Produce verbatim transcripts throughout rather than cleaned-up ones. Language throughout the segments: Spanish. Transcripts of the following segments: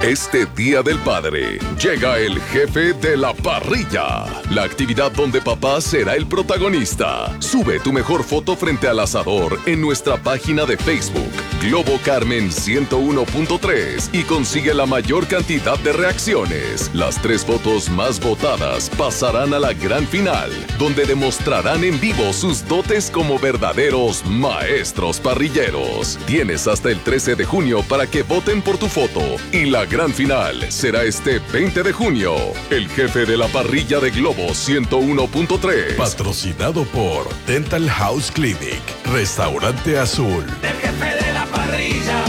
Este Día del Padre, llega el jefe de la parrilla. La actividad donde papá será el protagonista. Sube tu mejor foto frente al asador en nuestra página de Facebook, Globo Carmen ciento uno punto tres, y consigue la mayor cantidad de reacciones. Las tres fotos más votadas pasarán a la gran final, donde demostrarán en vivo sus dotes como verdaderos maestros parrilleros. Tienes hasta el trece de junio para que voten por tu foto, y la gran final será este veinte de junio. El jefe de la parrilla de Globo ciento uno punto tres. Patrocinado por Dental House Clinic, Restaurante Azul. El jefe de la parrilla,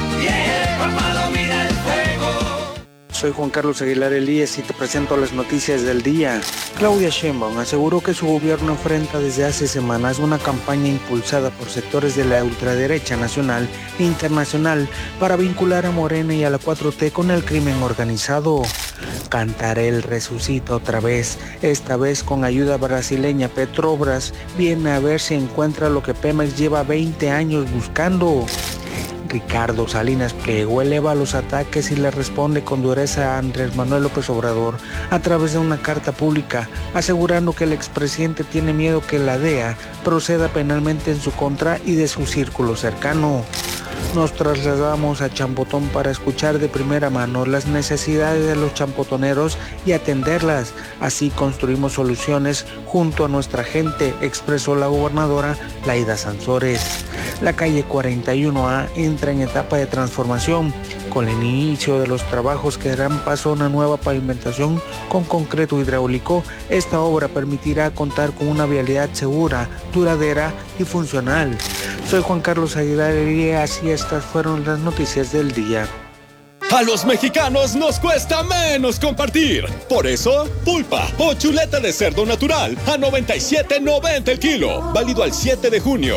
yeah, papá domina el fuego. Soy Juan Carlos Aguilar Elías y te presento las noticias del día. Claudia Sheinbaum aseguró que su gobierno enfrenta desde hace semanas una campaña impulsada por sectores de la ultraderecha nacional e internacional para vincular a Morena y a la cuatro T con el crimen organizado. Cantarell resucita otra vez, esta vez con ayuda brasileña. Petrobras viene a ver si encuentra lo que Pemex lleva veinte años buscando. Ricardo Salinas Pliego eleva los ataques y le responde con dureza a Andrés Manuel López Obrador a través de una carta pública, asegurando que el expresidente tiene miedo que la D E A proceda penalmente en su contra y de su círculo cercano. Nos trasladamos a Champotón para escuchar de primera mano las necesidades de los champotoneros y atenderlas. Así construimos soluciones junto a nuestra gente, expresó la gobernadora Laida Sansores. La calle cuarenta y uno A entra en etapa de transformación. Con el inicio de los trabajos que darán paso a una nueva pavimentación con concreto hidráulico, esta obra permitirá contar con una vialidad segura, duradera y funcional. Soy Juan Carlos Aguilar Elías y estas fueron las noticias del día. A los mexicanos nos cuesta menos compartir. Por eso, pulpa o chuleta de cerdo natural a noventa y siete noventa el kilo. Válido al siete de junio.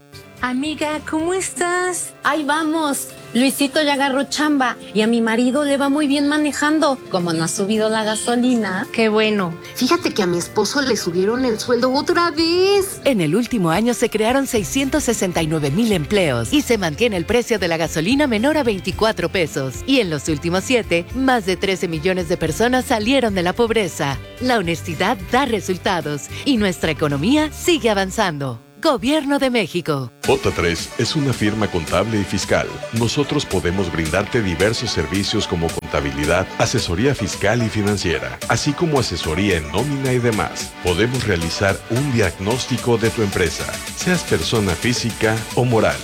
Amiga, ¿cómo estás? Ahí vamos. Luisito ya agarró chamba y a mi marido le va muy bien manejando. Como no ha subido la gasolina. Qué bueno. Fíjate que a mi esposo le subieron el sueldo otra vez. En el último año se crearon seiscientos sesenta y nueve mil empleos y se mantiene el precio de la gasolina menor a veinticuatro pesos. Y en los últimos siete, más de trece millones de personas salieron de la pobreza. La honestidad da resultados y nuestra economía sigue avanzando. Gobierno de México. J tres es una firma contable y fiscal. Nosotros podemos brindarte diversos servicios como contabilidad, asesoría fiscal y financiera, así como asesoría en nómina y demás. Podemos realizar un diagnóstico de tu empresa, seas persona física o moral.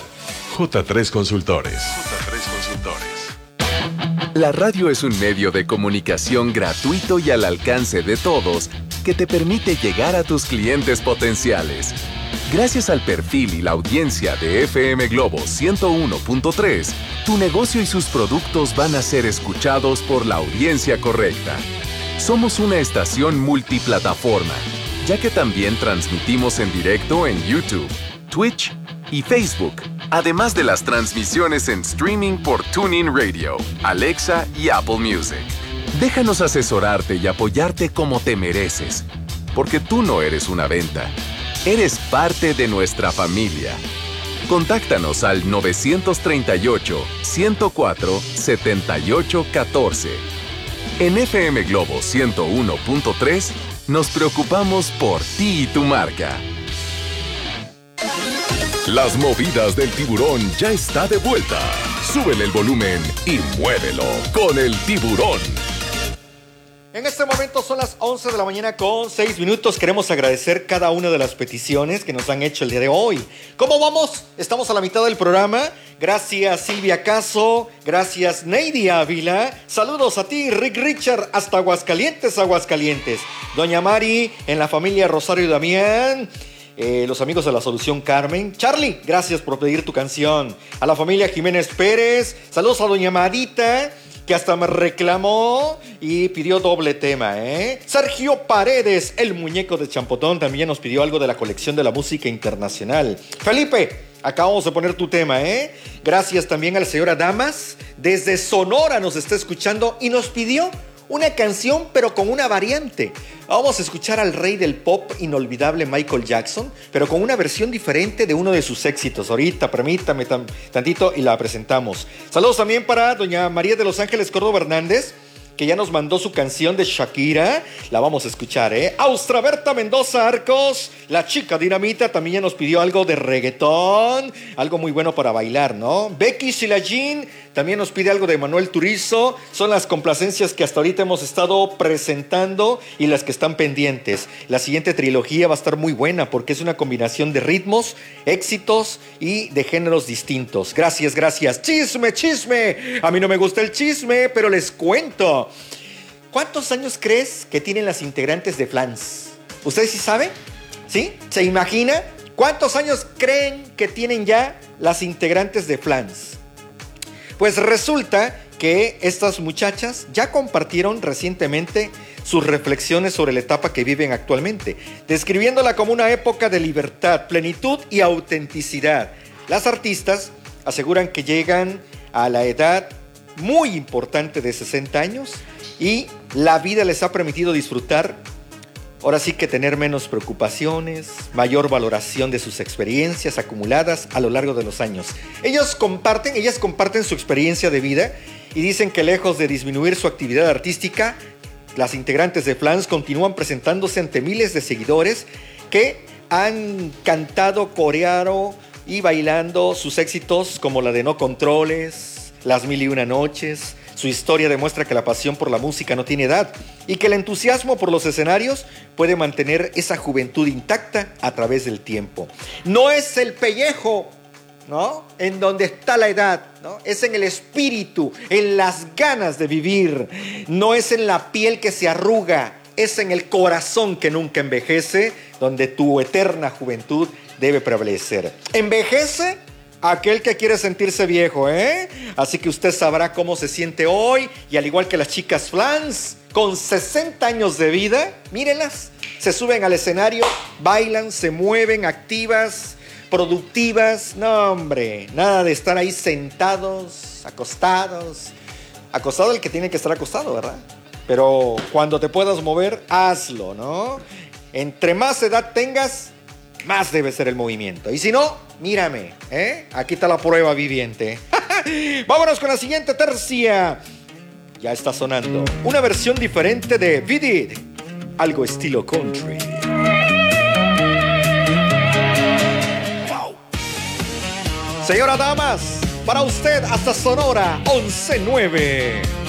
J tres Consultores. J tres Consultores. La radio es un medio de comunicación gratuito y al alcance de todos que te permite llegar a tus clientes potenciales. Gracias al perfil y la audiencia de F M Globo ciento uno punto tres, tu negocio y sus productos van a ser escuchados por la audiencia correcta. Somos una estación multiplataforma, ya que también transmitimos en directo en YouTube, Twitch y Facebook, además de las transmisiones en streaming por TuneIn Radio, Alexa y Apple Music. Déjanos asesorarte y apoyarte como te mereces, porque tú no eres una venta. Eres parte de nuestra familia. Contáctanos al nueve tres ocho, uno cero cuatro, siete ocho uno cuatro. En F M Globo ciento uno punto tres nos preocupamos por ti y tu marca. Las movidas del tiburón ya está de vuelta. Súbele el volumen y muévelo con el tiburón. En este momento son las once de la mañana con seis minutos. Queremos agradecer cada una de las peticiones que nos han hecho el día de hoy. ¿Cómo vamos? Estamos a la mitad del programa. Gracias Silvia Caso, gracias Neidy Ávila. Saludos a ti Rick Richard hasta Aguascalientes, Aguascalientes. Doña Mari en la familia Rosario y Damián. Eh, los amigos de la Solución Carmen. Charlie, gracias por pedir tu canción. A la familia Jiménez Pérez. Saludos a Doña Marita, que hasta me reclamó y pidió doble tema, ¿eh? Sergio Paredes, el muñeco de Champotón, también nos pidió algo de la colección de la música internacional. Felipe, acabamos de poner tu tema, ¿eh? Gracias también a la señora Damas, desde Sonora nos está escuchando y nos pidió una canción pero con una variante. Vamos a escuchar al rey del pop inolvidable Michael Jackson, pero con una versión diferente de uno de sus éxitos. Ahorita, permítame tan, tantito y la presentamos. Saludos también para doña María de Los Ángeles Córdoba Hernández, que ya nos mandó su canción de Shakira. La vamos a escuchar, ¿eh? Austra Berta Mendoza Arcos, la chica dinamita, también ya nos pidió algo de reggaetón, algo muy bueno para bailar, ¿no? Becky Silagin también nos pide algo de Manuel Turizo. Son las complacencias que hasta ahorita hemos estado presentando y las que están pendientes. La siguiente trilogía va a estar muy buena porque es una combinación de ritmos, éxitos y de géneros distintos. Gracias, gracias. Chisme, chisme. A mí no me gusta el chisme, pero les cuento. ¿Cuántos años crees que tienen las integrantes de Flans? ¿Ustedes sí saben? ¿Sí? ¿Se imagina? ¿Cuántos años creen que tienen ya las integrantes de Flans? Pues resulta que estas muchachas ya compartieron recientemente sus reflexiones sobre la etapa que viven actualmente, describiéndola como una época de libertad, plenitud y autenticidad. Las artistas aseguran que llegan a la edad muy importante de sesenta años y la vida les ha permitido disfrutar, ahora sí que tener menos preocupaciones, mayor valoración de sus experiencias acumuladas a lo largo de los años. Ellos comparten, ellas comparten su experiencia de vida y dicen que lejos de disminuir su actividad artística, las integrantes de Flans continúan presentándose ante miles de seguidores que han cantado, coreado y bailando sus éxitos como la de No Controles, Las Mil y Una Noches. Su historia demuestra que la pasión por la música no tiene edad y que el entusiasmo por los escenarios puede mantener esa juventud intacta a través del tiempo. No es el pellejo, ¿no?, en donde está la edad, ¿no? Es en el espíritu, en las ganas de vivir. No es en la piel que se arruga, es en el corazón que nunca envejece, donde tu eterna juventud debe prevalecer. Envejece aquel que quiere sentirse viejo, ¿eh? Así que usted sabrá cómo se siente hoy. Y al igual que las chicas Flans, con sesenta años de vida, mírenlas, se suben al escenario, bailan, se mueven, activas, productivas. No, hombre, nada de estar ahí sentados, acostados. Acostado el que tiene que estar acostado, ¿verdad? Pero cuando te puedas mover, hazlo, ¿no? Entre más edad tengas, más debe ser el movimiento. Y si no, mírame, ¿eh? Aquí está la prueba viviente. Vámonos con la siguiente tercia. Ya está sonando una versión diferente de Beat It, algo estilo country. Wow. Señoras, damas, para usted hasta Sonora once nueve.